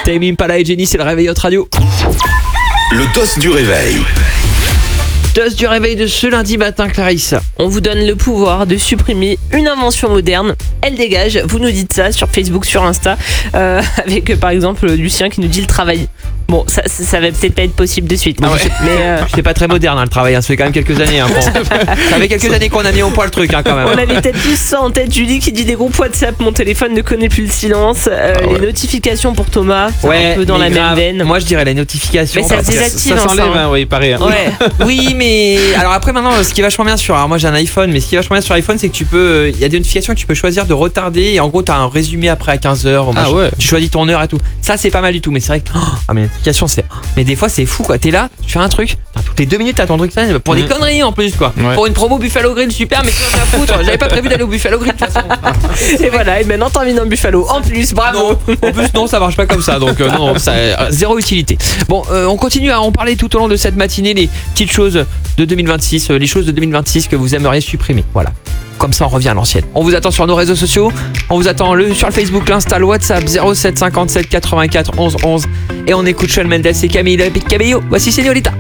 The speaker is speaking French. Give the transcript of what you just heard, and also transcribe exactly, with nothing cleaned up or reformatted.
Tame Impala et Jenny, c'est le réveil Hot Radio. Le toast du réveil. Toast du réveil de ce lundi matin, Clarisse. On vous donne le pouvoir de supprimer une invention moderne. Elle dégage. Vous nous dites ça sur Facebook, sur Insta, euh, avec euh, par exemple Lucien qui nous dit le travail. Bon, ça, ça, ça va peut-être pas être possible de suite. Ah ouais. Mais euh, C'est pas très moderne hein, le travail, hein. Ça fait quand même quelques années. Hein, bon. Ça fait quelques années qu'on a mis au point le truc hein, quand même. on avait peut-être plus ça en tête. Julie qui dit des groupes WhatsApp, mon téléphone ne connaît plus le silence. Euh, Ah ouais. Les notifications pour Thomas, c'est Ouais, un peu dans mais la grave. même veine. Moi je dirais les notifications. Mais ça parce se que- désactive. Ça s'enlève, hein, hein, oui, pareil. hein. Ouais. Oui, mais alors après maintenant, ce qui est vachement bien sur. Alors moi j'ai un iPhone, mais ce qui est vachement bien sur iPhone, c'est que tu peux. Il y a des notifications que tu peux choisir de retarder et en gros t'as un résumé après à quinze heures. Ah ouais. Tu choisis ton heure et tout. Ça c'est pas mal du tout, mais c'est vrai que. Oh, ah, mais les notifications c'est. Mais des fois c'est fou quoi. T'es là, tu fais un truc, putain, toutes les deux minutes t'as ton truc ça, pour des Mhm. conneries en plus quoi. Ouais. Pour une promo Buffalo Grill super, mais qu'est-ce que t'as à foutre. J'avais pas prévu d'aller au Buffalo Grill de toute façon. Et voilà, et maintenant t'as envie d'un buffalo. En plus, bravo. Non, en plus non, ça marche pas comme ça, donc euh, non, ça euh, zéro utilité. Bon, euh, on continue à en parler tout au long de cette matinée, les petites choses de deux mille vingt-six, euh, les choses de deux mille vingt-six que vous aimeriez supprimer. Voilà. Comme ça, on revient à l'ancienne. On vous attend sur nos réseaux sociaux. On vous attend le, sur le Facebook, l'Insta, le WhatsApp zéro sept cinquante-sept quatre-vingt-quatre onze onze. Et on écoute Shawn Mendes et Camille Cabello. Voici Señorita.